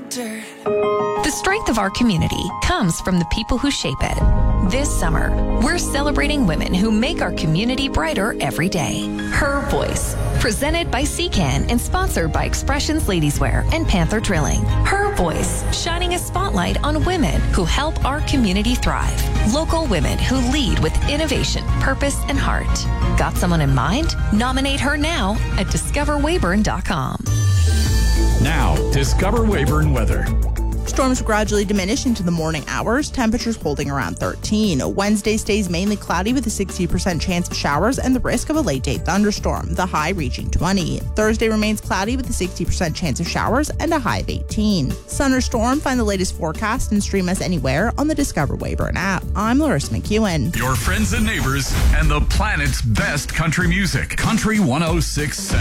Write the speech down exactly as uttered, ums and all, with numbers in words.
dirt. The strength of our community comes from the people who shape it. This summer, we're celebrating women who make our community brighter every day. Her Voice, presented by C C A N and sponsored by Expressions Ladieswear and Panther Drilling. Her Voice, shining a spotlight on women who help our community thrive. Local women who lead with innovation, purpose, and heart. Got someone in mind? Nominate her now at discover weyburn dot com. Now, Discover Weyburn weather. Storms gradually diminish into the morning hours, temperatures holding around thirteen. Wednesday stays mainly cloudy with a sixty percent chance of showers and the risk of a late-day thunderstorm, the high reaching twenty. Thursday remains cloudy with a sixty percent chance of showers and a high of eighteen. Sun or storm, find the latest forecast and stream us anywhere on the Discover Weyburn app. I'm Larissa McEwen. Your friends and neighbors and the planet's best country music. Country one oh six point seven.